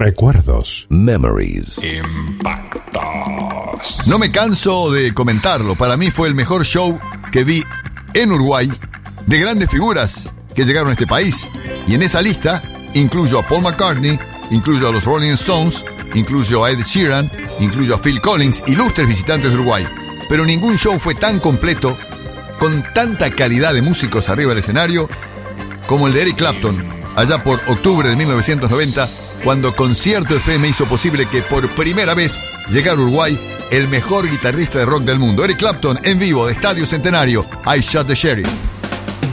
Recuerdos. Memories. Impactos. No me canso de comentarlo. Para mí fue el mejor show que vi en Uruguay de grandes figuras que llegaron a este país. Y en esa lista incluyo a Paul McCartney, incluyo a los Rolling Stones, incluyo a Ed Sheeran, incluyo a Phil Collins, ilustres visitantes de Uruguay. Pero ningún show fue tan completo, con tanta calidad de músicos arriba del escenario, como el de Eric Clapton, allá por octubre de 1990, cuando Concierto FM hizo posible que por primera vez llegara a Uruguay el mejor guitarrista de rock del mundo. Eric Clapton en vivo de Estadio Centenario, I Shot the Sheriff.